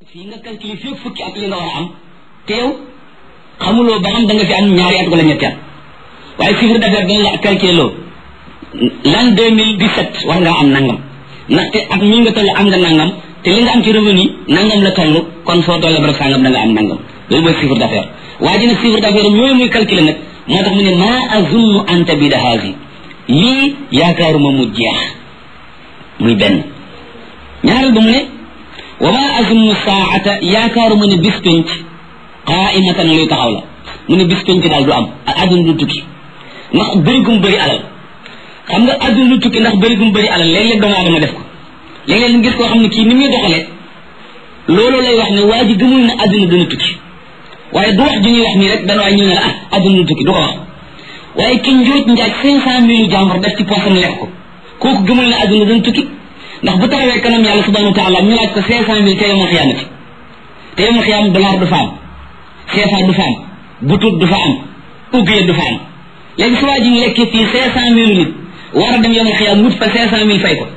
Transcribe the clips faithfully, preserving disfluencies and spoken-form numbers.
fii nga calculé fii fukki at li nga war a am te yow xamuloo ba xam da nga fi am ñaari at wala ñetti at waaye chiffre d'affaires dañ la calculé loo l'an deux mille dix-sept war ngaa am nangam ndaxte at mi nga toll am nga nangam te li nga am ci revenu nangam la toll kon soo tollee barab sangam da nga am nangam loolu mooy chiffre d'affaires waa ji nag chiffre d'affaires yooyu muy calculé nag moo tax mu ne maa azunnu an tabida haasi lii yaakaaruma mu jeex muy benn ñaareel ba mu ne wa maa azunnu saata yaakaaruma ne bis penc qaa'imatan luy taxaw la mu ne bis penc daal du am adduna du tukki ndax bëri gum bëri alal xam nga adduna du tukki ndax bëri gum bëri alal léeg-léeg doomu aadama def ko léeg-léeg nga gis koo xam ne kii ni muy doxalee loolu lay wax ne waa ji gëmul ne adduna dana tukki waaye du wax ju ñuy wax nii rek dana waay ñu ne la ah adduna du tukki du ko wax waaye ki njuuj njaaj cinq cent mille jàmbur def ci poosam lekk ko kooku gëmul ne adduna dana tukki ndax bu taxawee kanam yàlla subhanahu wa taala ñu laaj ko cinq cent mille te yowmal xiyaamati te yowmal xiyaam dollar du fa am C F A du fa am butut du fa am uggee du fa am léegi su waa ji ñu lekkee fii cinq cent mille nit war a dem yowmal xiyaam wut fa cinq cent mille fay ko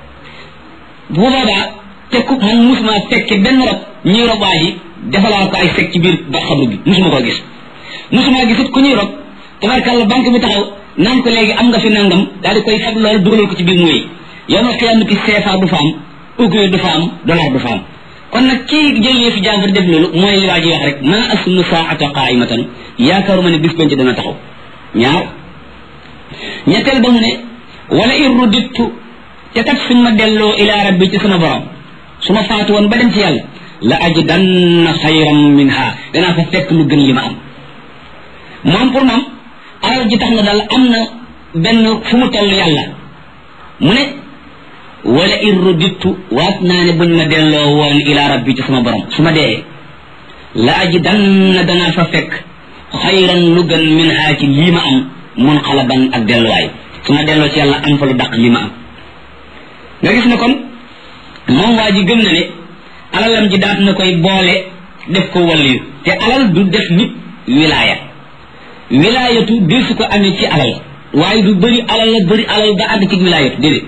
bu boobaa te ku man musuma fekke benn rob ñuy rob waa ji defalaa ko ay sec ci biir ba xabru bi musuma koo gis musuma gisut ku ñuy rob tabarkàlla banque bi taxaw naan ko léegi am nga fi nangam daal di koy fab loolu dugalal ko ci biir mooy yowmal xiyaamati C F A du fa am uggee du fa am dollar du fa am kon nag kii jëlee fi jàmbur def loolu mooy li waa ji wax rek maa asunu saata qaimatan yaakaaruma ne bis penc dana taxaw ñaar ñetteel ba mu ne wala in rudittu te kat suñ ma delloo ila rabbi ci sama borom su ma faatu woon ba dem ci yàlla la ajidanna xayran minha danaa fa fekk lu gën li ma am moom pour moom alal ji tax na daal am na benn fu mu toll yàlla mu ne wala in rudittu waat naa ne buñ ma delloo woon ila rabbi ci sama borom su ma dee la ajidanna danaa fa fekk xayran lu gën min haa ci lii ma am mun xalaban ak delluwaay su ma delloo ci yàlla am fa lu daq li ma am nga gis ne kon moom waa ji gëm na ne alalam ji daat na koy boole def ko waliyu te alal du def nit wilaaya wilaayatu di su ko amee ci alal waaye du bëri alal la bëri alal ba àdd ci wilaayatu déedéet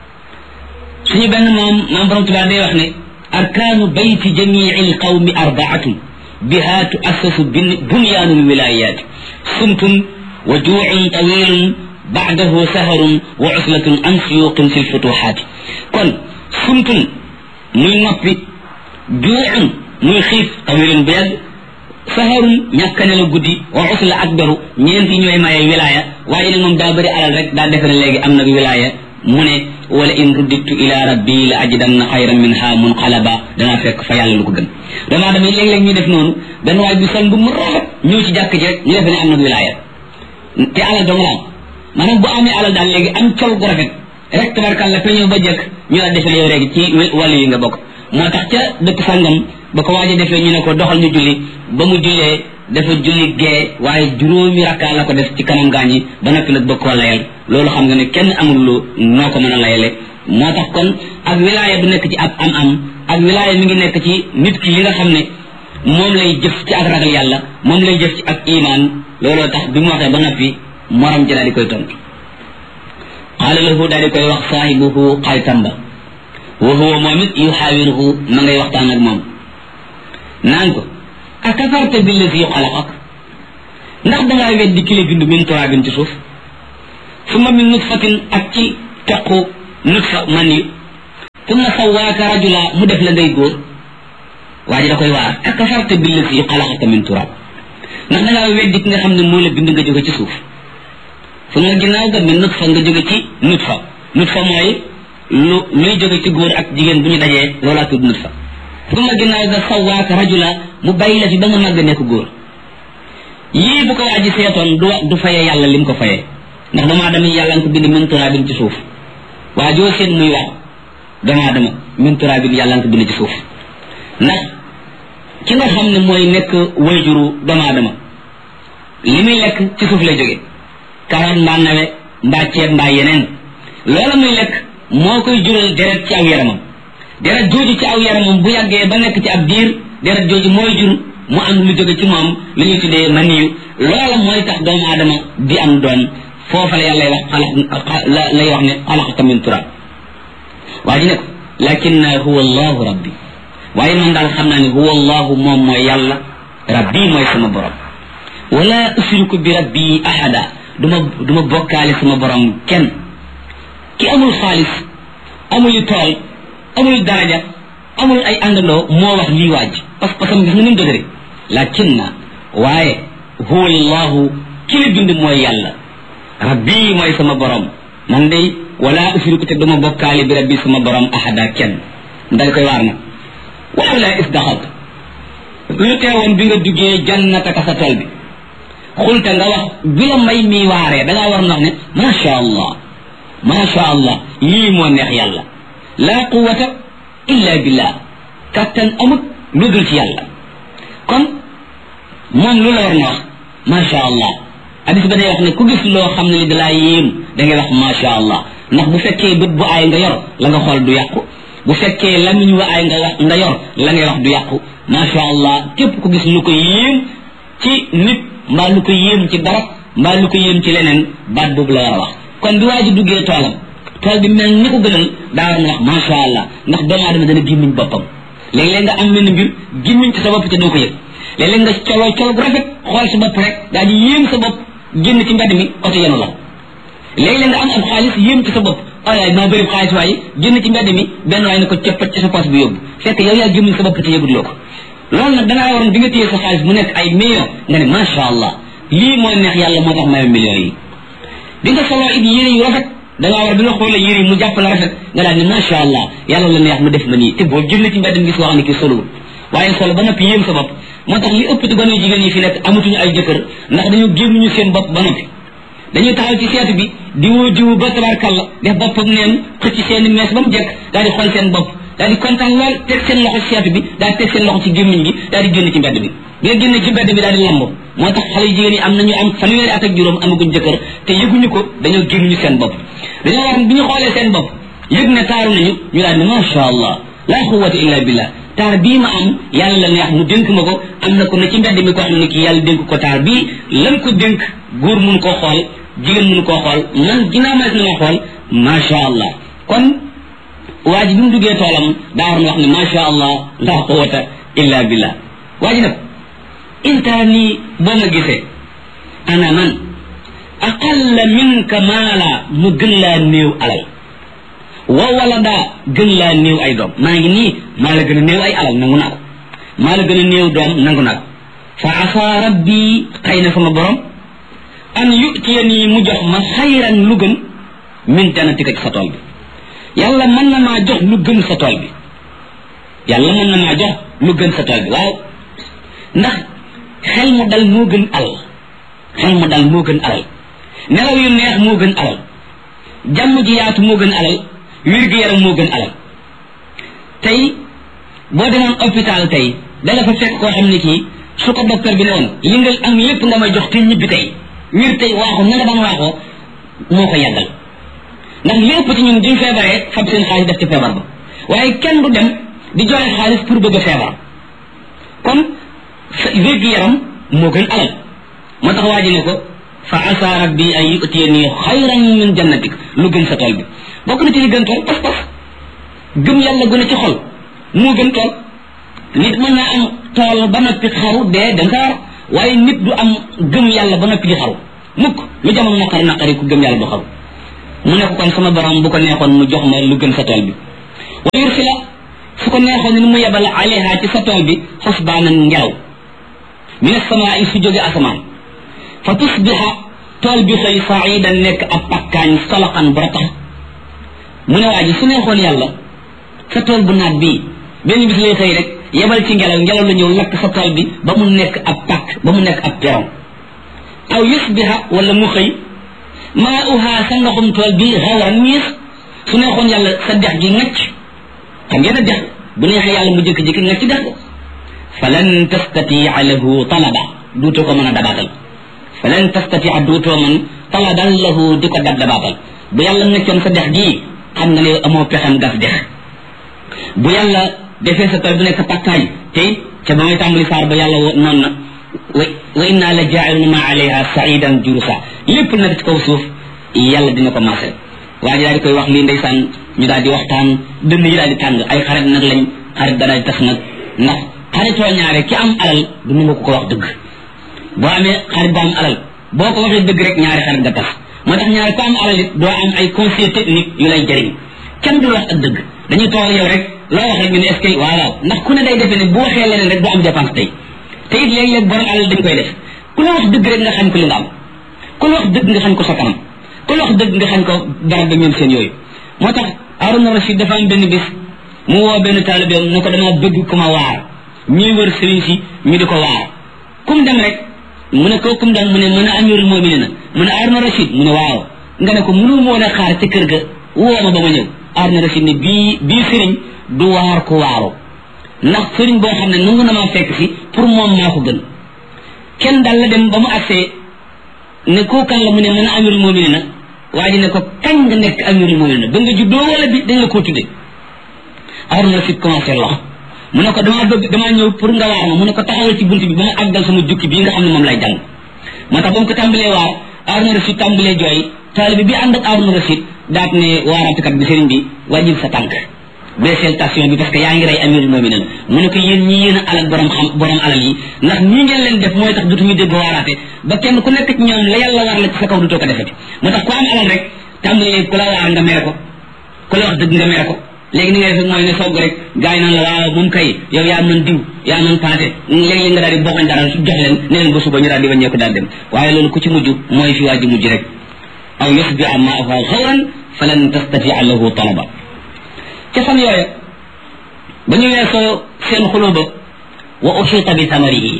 suñu benn moom maam borom Tuubaa day wax ne arkaanu bayti jamii alqawmi arbaatun biha tuassasu bunyaanu lwilayaati sumtun wa juucun tawilun baadahu saharun wa uslatun an suyuqin fi lfutuxaati kon sumtun muy noppi juucun muy xiif tawilun bu yàgg saharun ñàkkane la guddi wa usla ak beru ñeenti ñooy maye wilaaya waaye nag moom daa bëri alal rek daa defe ne léegi am nag wilaaya mu ne wala in ruddittu ila rabbi la ajidanna xayran minha munqalaba danaa fekk fa yàlla lu ko gën damaa damay léeg-léeg ñu def noonu benn waay bi sol bu mu rafet ñëw ci jàkk ji rek ñu defe ne am na wilaaya te alal dong la am maanaam bu amee alal daal léegi am col gu rafet rek tabarkàlla pe ñëw ba jëkk ñu la defe ne yow léegi ci wàllu yi nga bokk moo tax ca dëkk sàngam ba ko waaje defee ñu ne ko doxal ñu julli ba mu jullee dafa julli gee waaye juróomi rakkaa la ko def ci kanam gaañ yi ba noppi nag bëgg koo layal loolu xam nga ne kenn amul lu noo ko mën a layale moo tax kon ak wilaaya du nekk ci ab am am ak wilaaya mi ngi nekk ci nit ki li nga xam ne moom lay jëf ci ak ragal yàlla moom lay jëf ci ak iman looloo tax bi mu waxee ba noppi morom ji daal di koy tontu qaala lahu daal di koy wax saahibuhu xaritam ba wa huwa moom it yuxaawiruhu ma ngay waxtaan ak moom naan ko akafarta billazi xalaqak ndax dangaa weddi ki la bind min turaabin ci suuf summa min nutfatin ak ci tequ nutfa man yi summa sawaaka rajula mu def la ngay góor waa ji da koy waar akafarta billazi xalaqaka min turaab ndax dangaa weddi ki nga xam ne moo la bind nga jóge ci suuf summa ginnaaw ga min nutfa nga jóge ci nutfa nutfa mooy lu luy jóge ci góor ak jigéen bu ñu dajee loolaa tudd nutfa summa ginnaaw ga sawaaka rajula mu bàyyi la fi ba nga màgg nekk góor yii bu ko waa ji seetoon du du fayee yàlla lim ko fayee ndax doomu aadama yàlla nga ko bind min turaabin ci suuf waa joo seen muy wax doomu aadama min turaabin yàlla nga ko bind ci suuf ndax ki nga xam ne mooy nekk wayjuru doomu aadama li muy lekk ci suuf lay jóge karoot mbaa nawe mbaa ceeb mbaa yeneen loola muy lekk moo koy jural deret ci aw yaramam deret jooju ci aw yaramam bu yàggee ba nekk ci ab diir deret jooju mooy jur mu am lu jóge ci moom lu ñuy tuddee maniyu loola mooy tax doomu aadama di am doom foofa la yàlla wax xalax la lay wax ne xalaqaka min turab waa ji ne ko lakinna huwa allahu rabbi waaye man daal xam naa ne huwa allahu moom mooy yàlla rabbi mooy sama borom wala usriku bi rabbi ahada duma duma bokkaale sama borom kenn ki amul xaalis amul tool amul daraja amul ay àndandoo moo wax lii waaj parce que parce que gis nga ni mu dëgëre lakin na waaye huwa allahu ki la bind mooy yàlla rabbi mooy sama borom man day wala usriku te duma bokkaale bi rabbi sama borom ahada kenn danga koy waar nag waaw la isdaxalt lu teewoon bi nga duggee jannataka sa tool bi xulta nga wax bi la may mi waaree dangaa war na wax ne masha allah masha allah lii moo neex yàlla la quwwata illa billah kattan amut lu dul ci yàlla kon moom lu la war na wax masha allah hadis ba day wax ne ku gis loo xam ne li dalaa yéem da ngay wax masha allah ndax bu fekkee bët bu aay nga yor la nga xool du yàqu bu fekkee lamiñ wa aay nga wax nga yor la ngay wax du yàqu masha allah képp ku gis lu ko yéem ci nit mbaa lu ko yéem ci dara mbaa lu ko yéem ci leneen baat boobu la war a wax kon bi waa ji duggee toolam tool bi mel ni ko gënal daa war na wax masha allah ndax doomu aadama dana gémmiñ boppam léeg-léeg nga am mel mbir gémmiñ ci sa bopp te doo ko yëg léeg-léeg nga coloo col bu rafet xool sa bopp rek daal di yéem sa bopp génn ci mbedd mi oto yenu la léeg-léeg nga am ab xaalis yéem ci sa bopp ay maa bëri xaalis waaye génn ci mbedd mi benn waaye ne ko cëppat ci sa poche bi yóbbu fekk yow yaa gémmiñ sa bopp te yëguloo ko loolu nag dangaa waroon bi nga téye sa xaalis mu nekk ay millions nga ne masha allah lii mooy neex yàlla moo tax maye millions yi di nga soloo it yére yu rafet dangaa war bi nga xoolee yére yi mu jàpp la rafet nga daal ne masha allah yàlla la neex mu def ma nii te boo génn ci mbedd mi gis wax ne kii solowul waaye solo ba noppi yéem sa bopp moo tax li ëpp ci gone jigéen yi fi nekk amatuñu ay jëkkër ndax dañu gémmiñu seen bopp ba noppi dañuy taxaw ci seetu bi di woo jiwu ba tabarkalla def boppam neen xëcc seeni mees ba mu jekk daal di xool seen bopp daal di kontaan lool teg seen loxo ci seetu bi daal di teg seen loxo ci gémmiñ gi daal di génn ci mbedd bi bi nga génn ci mbedd bi daal di lamb moo tax xale yu jigéen yi am nañu am fanweeri at ak juróom amaguñ jëkkër te yëguñu ko dañoo gémmiñu seen bopp dañoo war bi ñu xoolee seen bopp yëg ne taaru nañu ñu daal ne masha allah la quwwata illa billah taar bii ma am yàlla la neex mu dénk ma ko am na ko ne ci mbedd mi koo xam ne kii yàlla dénk ko taar bii lan ko dénk góor mun koo xool jigéen mënu koo xool man ginnaaw ma na ma xool masha allah kon waa ji bi mu duggee toolam daa war na wax ne masha allah la quwwata illa billah waa ji nag intaa nii boo ma gisee ana man aqalla minka maala mu gën laa néew alal wa wala daa gën laa néew ay doom maa ngi nii maa la gën a néew ay alal nangu naa ko maa la gën a néew doom nangu naa ko fa asa rabbi xëy na sama borom an yutiyani mu jox ma xayran lu gën min jannatika ci sa tool bi yàlla mën na maa jox lu gën sa tool bi yàlla mën na maa jox lu gën sa tool bi waaw ndax xel mu dal moo gën alal xel mu dal moo gën alal nelaw yu neex moo gën alal jàmm ji yaatu moo gën alal wér gi yaram moo gën alal tey boo demoon hôpital tey danga fa fekk koo xam ne kii su ko docteur bi ne woon li nga am lépp nga may jox te ñibbi tey wér tey waaxu na nga daan waaxoo moo ko yàggal ndax lépp ci ñun duñ feebaree fab seen xaalis def ci feebar ba waaye kenn du dem di joxe xaalis pour bëgg a feebar kon wér gi yaram moo gën alal moo tax waa ji ne ko fa asa rabbi an yutiyani xayran min jannatik lu gën sa tool bi bokk na ci li gën tool pas pas gëm yàlla gën a ci xol moo gën tool nit mën naa am tool ba noppi xaru dee da nga war waaye nit du am gëm yàlla ba noppi di xaru mukk lu jamono naqari naqari ku gëm yàlla du xaru mu ne ko kon sama borom bu ko neexoon mu jox ma lu gën sa tool bi wa yursila su ko neexoon ni mu yebal alayha ci sa tool bi xusbaanan ngelaw min as-samaa su jóge asamaan fa tusbiha tool bi xëy saidan nekk ab pakkaañ soloxan bu ratax mu ne waa ji su neexoon yàlla sa tool bu naat bii benn bis lay xëy rek yebal ci ngelaw ngelaw la ñëw lakk sa tool bi ba mu nekk ab pakk ba mu nekk ab peron aw yusbiha wala mu xëy maa uhaa sa ndoxum tool bi xawran miis su neexoon yàlla sa dex gi ngacc xam ngeen a dex bu neexee yàlla mu jëkk-jëkk ngacc dex ko falan tastatia lahu talaba duutoo ko mën a dabaatal falan tastatia duutoo mën talaban lahu di ko dab dabaatal bu yàlla neccoon sa dex gii xam nga ne amoo pexem gas dex bu yàlla defee sa tool bu nekk pakkaañ te ca ba may tàmbali saar ba yàlla noonu na wa inna la jaa'iluna ma alayha sa'idan jurusa lépp nag ci kaw suuf yàlla dina ko maasal waa ji daal di koy wax lii ndeysaan ñu daal di waxtaan dënn yi daal di tàng ay xarit nag lañ xarit dana tas nag ndax xaritoo ñaare ki am alal du mu nga ko ko wax dëgg boo amee xarit bu am alal boo ko waxee dëgg rek ñaari xarit nga tas moo tax ñaare ko am alal it doo am ay conseil technique yu lay jëriñ kenn du wax ak dëgg dañuy toog yow rek loo wax rek ñu ne est-ce que waaw waaw ndax ku ne day defee ne bu waxee leneen rek du am dépense tey te it léeg-léeg borom alal dañ koy def ku la wax dëgg rek nga xañ ko li nga am ku la wax dëgg nga xañ ko sa kanam ku la wax dëgg nga xañ ko barab ba ñoom seen yooyu moo tax Harouna Rachid dafa am benn bis mu woo benn taalibeem ne ko dama bëgg ku ma waar ñuy wër sëriñ si ñu di ko waar kum dem rek mu ne ko kum dem mu ne mën a amirul mu'minina mu ne Harouna Rachid mu ne waaw nga ne ko mënu moo ne xaar ci kër ga woo ma ba ma ñëw Harouna Rachid ne bii bii sëriñ du waar ko waaru ndax sëriñ boo xam ne nangu na maa fekk si pour moom maa ko gën kenn daal la dem ba mu agsee ne koo kan la mu ne mën a amirul mu'minina waa ji ne ko kañ nga nekk amirul mu'minina ba nga juddoo wala bi dañ la koo tudde Harouna Rachid commencé lox mu ne ko damaa bëgg damaa ñëw pour nga waar ma mu ne ko taxawal ci bunt bi ba ma àggal sama jukki bii nga xam ne moom lay jàng moo tax ba mu ko tàmbalee waar Harouna Rachid tàmbalee jooy taalibe bi ànd ak Harouna Rachid daat ne waaratukat bi sëriñ bi wàññil sa tànk baissel station bi parce que yaa ngi rey amirul mu'minin mu ne ko yéen ñi yéen a alal borom xam borom alal yi ndax ñii ngeen leen def mooy tax dutuñu dégg waaraate ba kenn ku nekk ci ñoom la yàlla war la ci sa kaw dutoo ko defati moo tax ku am alal rek tàmbalee ku la waar nga mere ko ku la wax dëgg nga mere ko léegi ni nga def mooy ne sogg rek gars yi naan la waaw moom kay yow yaa mën diw yaa mën paate léeg-léeg nga daal di bokkoñ dara jox leen ne leen ba suba ñu daal di wàññeeku daal dem waaye loolu ku ci mujj mooy fi waa ji mujj rek aw yusbi'a ma'ahu xawran falan tastatia lahu talaba ca fan yooya ba ñu weesoo seen xuloo ba wa uxita bi samarihi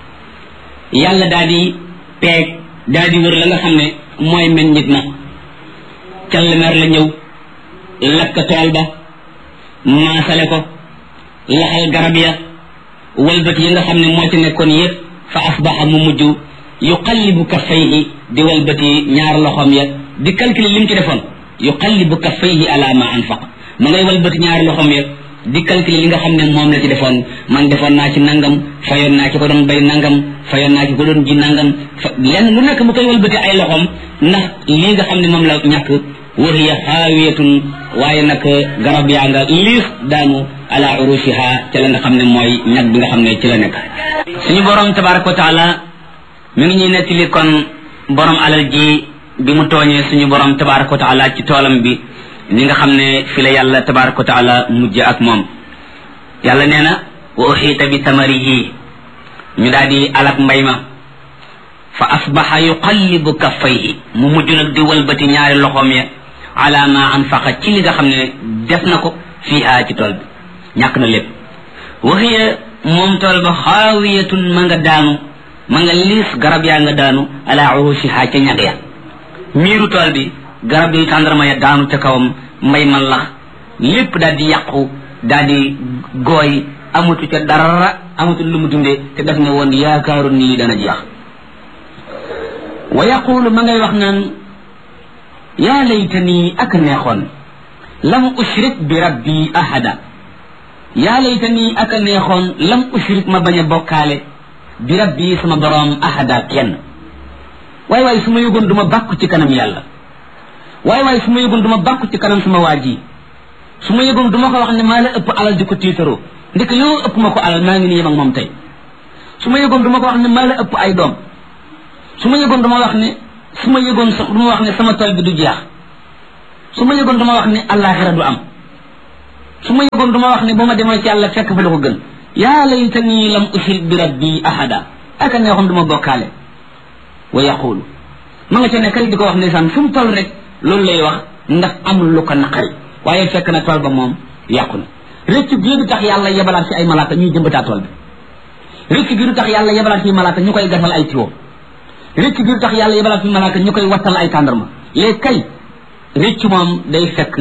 yàlla daal di peeg daal di wër la nga xam ne mooy meññit ma callemer la ñëw lakk tool ba maasale ko laxal garab ya walbati yi nga xam ne moo ci nekkoon yëpp fa asbaxa mu mujj yuqallibu kaffayhi di walbati ñaar loxoom ya di calculer lim ci defoon yuqallibu kaffayhi ala ma anfaq ma ngay walbati ñaari loxoom ya di calculer li nga xam ne moom la ci defoon man defoon naa ci nangam fayoon naa ci ko doon bay nangam fayoon naa ci ko doon ji nangam fa lenn lu nekk mu koy walbati ay loxoom ndax lii nga xam ne moom la ñàkk wa hiya xaawiyatun waaye nag garab yaa nga liis daanu ala urushiha ca la nga xam ne mooy ñag bi nga xam ne ci la nekk suñu borom tabaraka wa taala mi ngi ñuy nettali kon borom alal ji bi mu tooñee suñu borom tabaraka wa taala ci toolam bi li nga xam ne fi la yàlla tabaraka wa taala mujj ak moom yàlla nee na wa uxiita bi samarihi ñu daal di alak mbay ma fa asbaxa yuqallibu kaffayhi mu mujj nag di walbati ñaari loxoom ya ala ma anfaqa ci li nga xam ne def na ko fiiha ci tool bi ñàkk na lépp waxiya moom tool ba xaawiyatun ma nga daanu ma nga liis garab yaa nga daanu ala urushiha ca ñag ya miiru tool bi garab yi tàndarma ya daanu ca kawam mbay man lax lépp daal di yàqu daal di gooy amatu ca dara amatu lu mu dundee te def ne woon yaakaaru nii dana jeex wa yaqulu ma ngay wax naan yaa laytani ak neexoon lam ushrik bi rabbi ahada yaa laytani ak neexoon lam ushrik ma bañ a bokkaale bi rabbi sama boroom ahada kenn waay waay su ma yëgoon duma bàkku ci kanam yàlla waay waay su ma yëgoon duma bàkku ci kanam sama waa ji su ma yëgoon duma ko wax ne maa la ëpp alal di ko tiitaroo ndek yoo ëpp ma ko alal maa ngi nii yem ak moom tey su ma yëgoon duma ko wax ne maa la ëpp ay doom su ma yëgoon dama wax ne su ma yëgoon sax duma wax ne sama tool bi du jeex su ma yëgoon dama wax ne àllaaxira du am su ma yëgoon dama wax ne ba ma demoon ci yàlla fekk fa la ko gën yaa laytani lam ushrik bi rabbi ahada aka neexoon duma bokkaale wa yaqulu ma nga ca nekk rek di ko wax ndeysaan fu mu toll rek loolu lay wax ndax amul lu ko naqari waaye fekk na tool ba moom yàqu na rëcc gi du tax yàlla yebalaat fi ay malaaka ñuy jëmbataa tool bi rëcc gi du tax yàlla yebalaat fi malaaka ñu koy gasal ay tiwo rëcc gi du tax yàlla yebalaat fi malaaka ñu koy wattal ay tàndarma léegi kay rëcc moom day fekk